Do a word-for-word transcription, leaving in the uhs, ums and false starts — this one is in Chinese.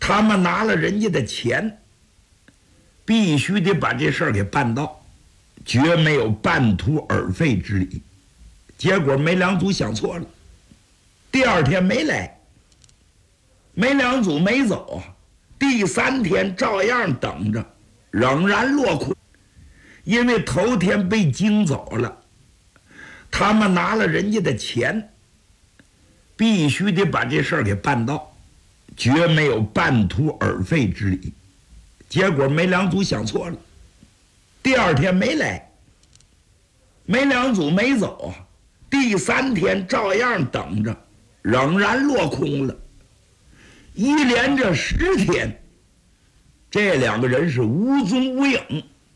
他们拿了人家的钱，必须得把这事儿给办到，绝没有半途而废之理。结果梅良祖想错了，第二天没来，梅良祖没走，第三天照样等着，仍然落空。因为头天被惊走了，他们拿了人家的钱，必须得把这事儿给办到，绝没有半途而废之理。结果梅良祖想错了，第二天没来，梅良祖没走，第三天照样等着，仍然落空了。一连这十天，这两个人是无踪无影。